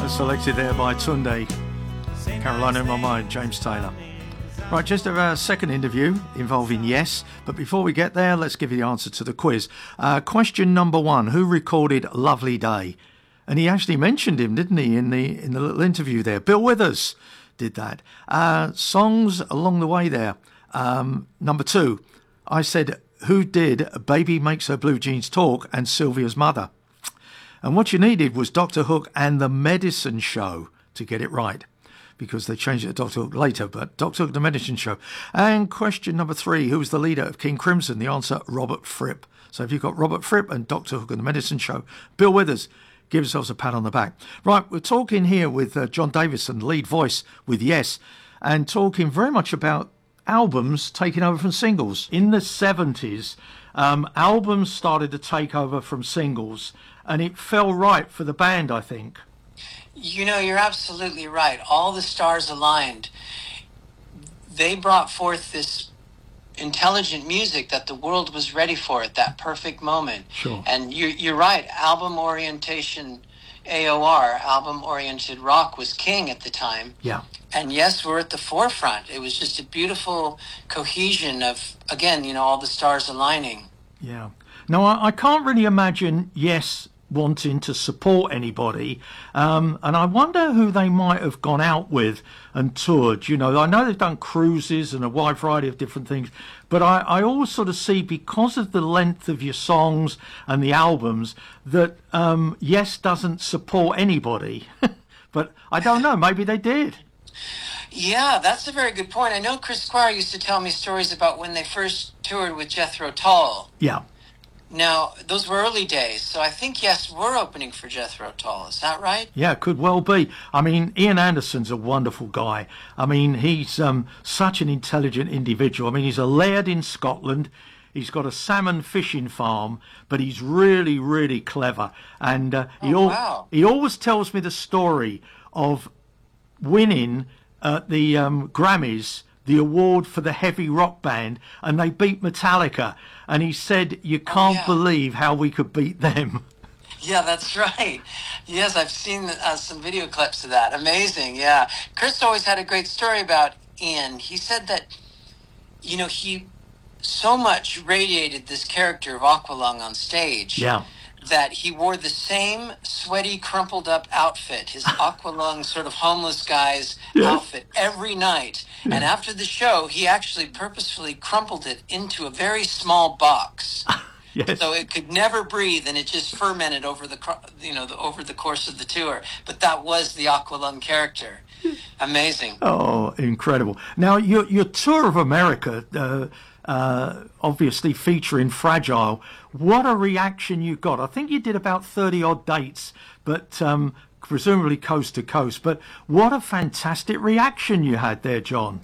Selected there by Tunde, Carolina in My Mind, James Taylor. Right, just a second interview involving Yes, but before we get there, let's give you the answer to the quiz. Question number 1, who recorded Lovely Day? And he actually mentioned him, didn't he, in the little interview there. Bill Withers did that. Songs along the way there. Number 2, I said, who did Baby Makes Her Blue Jeans Talk and Sylvia's mother? And what you needed was Dr. Hook and the Medicine Show to get it right, because they changed it to Dr. Hook later, but Dr. Hook, the Medicine Show. And question number 3, who was the leader of King Crimson? The answer, Robert Fripp. So if you've got Robert Fripp and Dr. Hook and the Medicine Show, Bill Withers, give yourselves a pat on the back. Right, we're talking here with John Davison, lead voice with Yes, and talking very much about albums taking over from singles. In the 70s, albums started to take over from singles, and it fell right for the band, I think. You know, you're absolutely right. All the stars aligned. They brought forth this intelligent music that the world was ready for at that perfect moment. Sure. And you're right. Album orientation, AOR, album-oriented rock, was king at the time. Yeah. And Yes, we're at the forefront. It was just a beautiful cohesion of, again, you know, all the stars aligning. Yeah. No, I can't really imagine Yes wanting to support anybody, and I wonder who they might have gone out with and toured. You know, I know they've done cruises and a wide variety of different things, but I always sort of see, because of the length of your songs and the albums, that Yes doesn't support anybody. But I don't know, maybe they did. Yeah, that's a very good point. I know Chris Squire used to tell me stories about when they first toured with Jethro Tull. Yeah. Now, those were early days, so I think, Yes, we're opening for Jethro Tull. Is that right? Yeah, could well be. I mean, Ian Anderson's a wonderful guy. I mean, he's such an intelligent individual. I mean, he's a laird in Scotland. He's got a salmon fishing farm, but he's really, really clever. And he always tells me the story of winning at the Grammys the award for the heavy rock band, and they beat Metallica. And he said, you can't believe how we could beat them. Yeah, that's right. Yes, I've seen some video clips of that. Amazing, yeah. Chris always had a great story about Ian. He said that, you know, he so much radiated this character of Aqualung on stage. Yeah. That he wore the same sweaty, crumpled up outfit, his Aqualung sort of homeless guy's outfit, every night. Yeah. And after the show, he actually purposefully crumpled it into a very small box. Yes. So it could never breathe, and it just fermented over over the course of the tour. But that was the Aqualung character. Amazing. Oh, incredible. Now, your tour of America, obviously featuring Fragile, what a reaction you got. I think you did about 30-odd dates, but presumably coast to coast. But what a fantastic reaction you had there, John.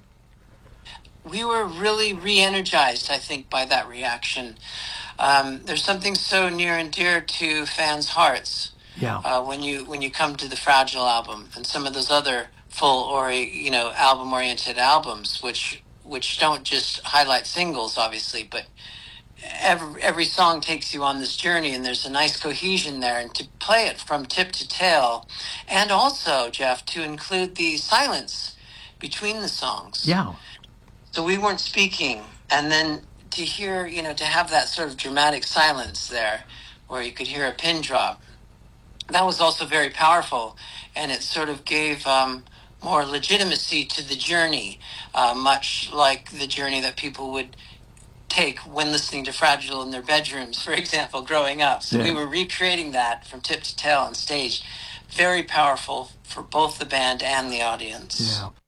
We were really re-energized, I think, by that reaction. There's something so near and dear to fans' hearts when you come to the Fragile album and some of those other full album-oriented albums, which don't just highlight singles, obviously, but every song takes you on this journey, and there's a nice cohesion there, and to play it from tip to tail, and also, Jeff, to include the silence between the songs. Yeah. So we weren't speaking, and then to hear, to have that sort of dramatic silence there, where you could hear a pin drop, that was also very powerful, and it sort of gave more legitimacy to the journey, much like the journey that people would take when listening to Fragile in their bedrooms, for example, growing up. So we were recreating that from tip to tail on stage. Very powerful for both the band and the audience. Yeah.